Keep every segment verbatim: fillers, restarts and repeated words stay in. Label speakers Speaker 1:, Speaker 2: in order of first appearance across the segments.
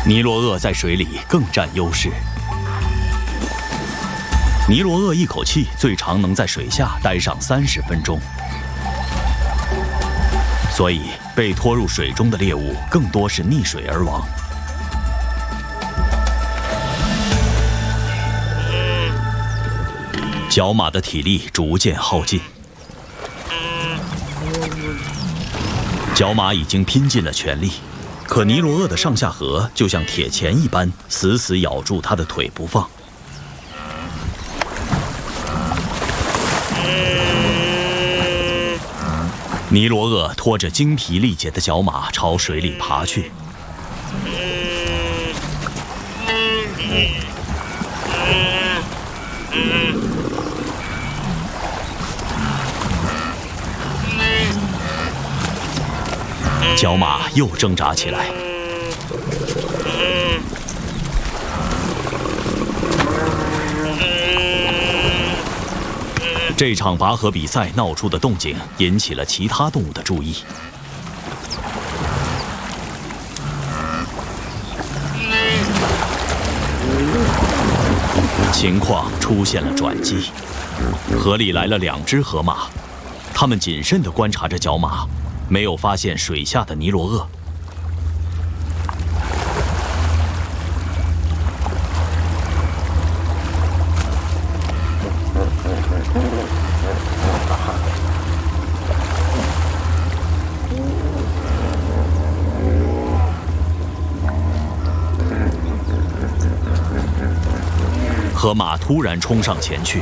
Speaker 1: 尼罗鳄在水里更占优势。尼罗鳄一口气最长能在水下待上三十分钟，所以被拖入水中的猎物更多是溺水而亡。角马的体力逐渐耗尽，角马已经拼尽了全力。 可尼罗鳄的上下颌就像铁钳一般，死死咬住它的腿不放。尼罗鳄拖着精疲力竭的角马朝水里爬去。角马又挣扎起来，这场拔河比赛闹出的动静引起了其他动物的注意。情况出现了转机，河里来了两只河马，它们谨慎地观察着角马。 没有发现水下的尼罗鳄。河马突然冲上前去，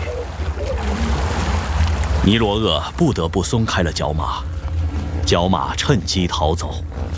Speaker 1: 尼罗鳄不得不松开了角马。 角马趁机逃走。